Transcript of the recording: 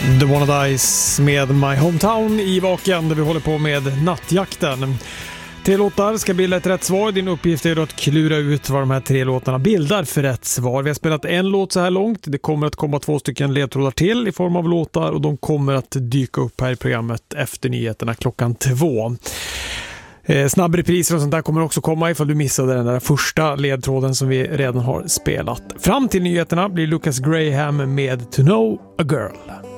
The Wanna Dice med My Hometown i Vaken där vi håller på med nattjakten. 3 låtar ska bilda ett rätt svar. Din uppgift är då att klura ut vad de här 3 låtarna bildar för rätt svar. Vi har spelat en låt så här långt. Det kommer att komma 2 stycken ledtrådar till i form av låtar och de kommer att dyka upp här i programmet efter nyheterna klockan 2. Snabbrepriser och sånt där kommer också komma ifall du missade den där första ledtråden som vi redan har spelat. Fram till nyheterna blir Lucas Graham med To Know a Girl.